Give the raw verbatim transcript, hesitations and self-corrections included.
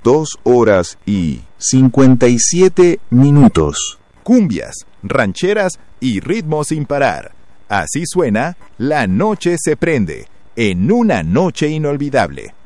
dos horas y cincuenta y siete minutos. Cumbias, rancheras y ritmos sin parar. Así suena La Noche se prende, en una noche inolvidable.